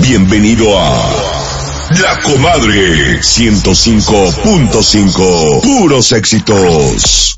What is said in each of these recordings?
Bienvenido a La Comadre 105.5. Puros éxitos.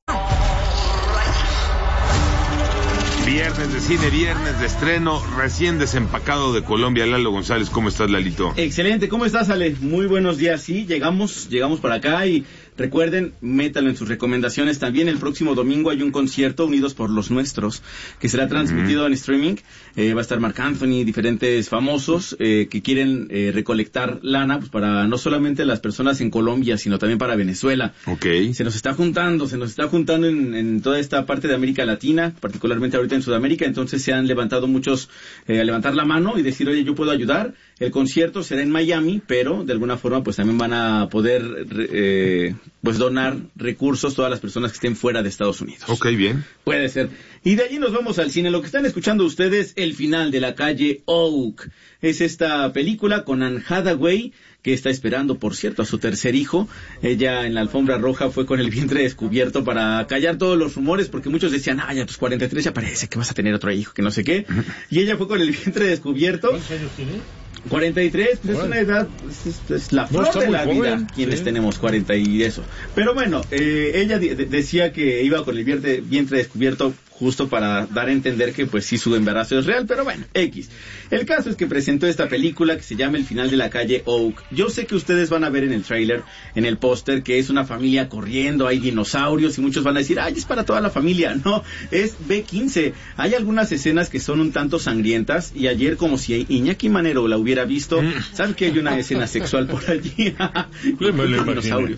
Viernes de cine, viernes de estreno, recién desempacado de Colombia. Lalo González, ¿cómo estás, Lalito? Excelente, ¿cómo estás, Ale? Muy buenos días, sí, llegamos para acá y recuerden, métalo en sus recomendaciones. También el próximo domingo hay un concierto, Unidos por los Nuestros, que será transmitido en streaming. Va a estar Marc Anthony, diferentes famosos que quieren recolectar lana, pues para no solamente las personas en Colombia, sino también para Venezuela. Okay. Se nos está juntando en toda esta parte de América Latina, particularmente ahorita en Sudamérica. Entonces se han levantado muchos a levantar la mano y decir, oye, yo puedo ayudar. El concierto será en Miami, pero de alguna forma pues también van a poder pues donar recursos todas las personas que estén fuera de Estados Unidos. Ok, bien. Puede ser. Y de allí nos vamos al cine. Lo que están escuchando ustedes, El final de la calle Oak. Es esta película con Anne Hathaway, que está esperando, por cierto, a su tercer hijo. Ella en la alfombra roja fue con el vientre descubierto para callar todos los rumores, porque muchos decían, ya tus 43 ya parece que vas a tener otro hijo, que no sé qué. Y ella fue con el vientre descubierto. ¿Cuántos años tiene? 43, pues es una edad, es la flor de la vida, quienes tenemos 40 y eso. Pero bueno, ella decía que iba con el vientre descubierto justo para dar a entender que pues sí su embarazo es real, pero bueno, X. El caso es que presentó esta película que se llama El final de la calle Oak. Yo sé que ustedes van a ver en el tráiler, en el póster, que es una familia corriendo, hay dinosaurios y muchos van a decir, es para toda la familia. No, es B15. Hay algunas escenas que son un tanto sangrientas y ayer, como si Iñaki Manero la hubiera visto, ¿saben que hay una escena sexual por allí? Dinosaurios.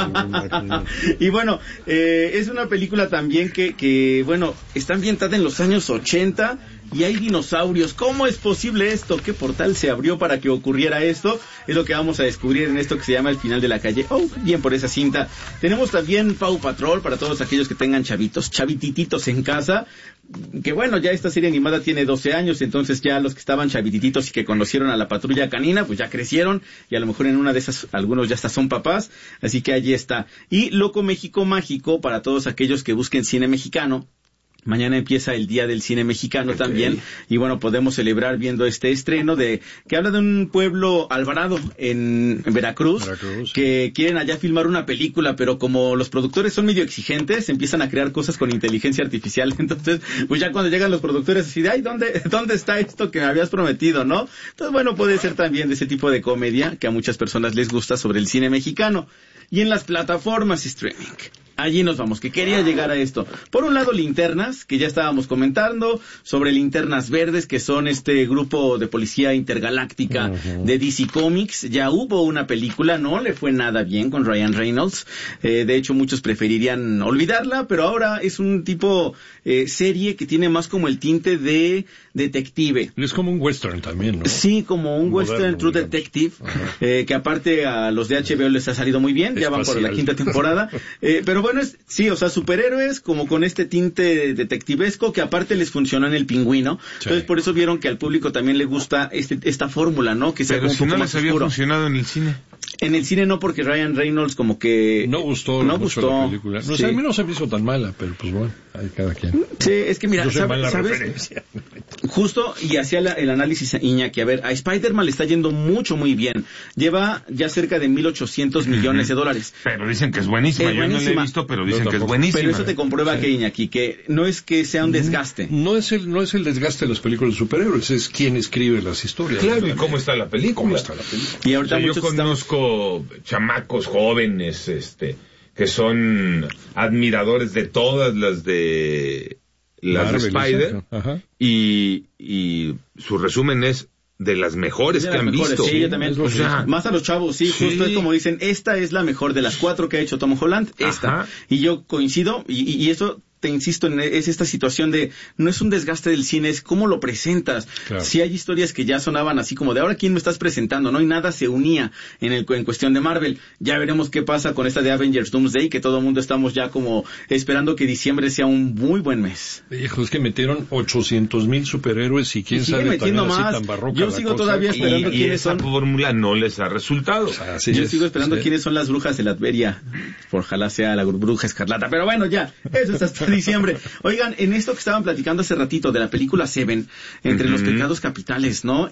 Y bueno, es una película también que bueno, está ambientada en los años 80 y hay dinosaurios. ¿Cómo es posible esto? ¿Qué portal se abrió para que ocurriera esto? Es lo que vamos a descubrir en esto que se llama El final de la calle. Bien por esa cinta. Tenemos también Paw Patrol para todos aquellos que tengan chavitititos en casa. Que bueno, ya esta serie animada tiene 12 años, entonces ya los que estaban chavitititos y que conocieron a la patrulla canina, pues ya crecieron y a lo mejor en una de esas algunos ya hasta son papás, así que allí está. Y Loco México Mágico para todos aquellos que busquen cine mexicano. Mañana empieza el Día del Cine Mexicano también, y bueno, podemos celebrar viendo este estreno que habla de un pueblo Alvarado en Veracruz, que quieren allá filmar una película, pero como los productores son medio exigentes, empiezan a crear cosas con inteligencia artificial, entonces, pues ya cuando llegan los productores así de, ¿dónde está esto que me habías prometido, no? Entonces, bueno, puede ser también de ese tipo de comedia que a muchas personas les gusta sobre el cine mexicano. Y en las plataformas streaming, allí nos vamos, que quería llegar a esto. Por un lado, Linternas, que ya estábamos comentando, sobre Linternas Verdes, que son este grupo de policía intergaláctica de DC Comics. Ya hubo una película, no le fue nada bien con Ryan Reynolds. De hecho, muchos preferirían olvidarla, pero ahora es un tipo serie que tiene más como el tinte de detective. Es como un western también, ¿no? Sí, como un western True Detective, que aparte a los de HBO les ha salido muy bien, ya van por la quinta temporada. Pero bueno, sí, o sea, superhéroes como con este tinte detectivesco que aparte les funcionó en El Pingüino. Entonces por eso vieron que al público también le gusta esta fórmula, ¿no? Que sea pero un poco no más les había oscuro. funcionado en el cine. En el cine no, porque Ryan Reynolds como que no gustó la película. No, sí. A mí no se me hizo tan mala, pero pues bueno, hay cada quien. Sí, es que mira, ¿sabes? Referencia. Justo, y hacía el análisis Iñaki, a ver, a Spider-Man le está yendo muy bien. Lleva ya cerca de 1,800 millones de dólares. Pero dicen que es buenísima. Yo no la he visto, pero dicen que es buenísima. Pero eso te comprueba que, Iñaki, que no es que sea un desgaste. No es el desgaste de las películas de superhéroes, es quien escribe las historias. Claro, ¿y cómo está la película? Y ahorita yo conozco chamacos jóvenes, que son admiradores de todas las de Spider, y su resumen es de las mejores que han visto. Sí, yo también. O sea, más a los chavos, sí, justo es como dicen, esta es la mejor de las 4 que ha hecho Tom Holland, esta. Ajá. Y yo coincido, y eso te insisto, es esta situación de, no es un desgaste del cine, es cómo lo presentas. Claro. Sí hay historias que ya sonaban así como de, ahora quién me estás presentando, ¿no? Y nada se unía en cuestión de Marvel. Ya veremos qué pasa con esta de Avengers Doomsday, que todo el mundo estamos ya como esperando que diciembre sea un muy buen mes. Hijo, es que metieron 800,000 superhéroes y quién sabe metiendo más. Tan barroca. Yo sigo todavía esperando quiénes son. Y esa fórmula no les ha resultado. Yo sigo esperando quiénes son las brujas de Latveria. Ojalá sea la bruja escarlata. Pero bueno, ya, eso es hasta diciembre. Oigan, en esto que estaban platicando hace ratito de la película Seven, entre los pecados capitales, ¿no?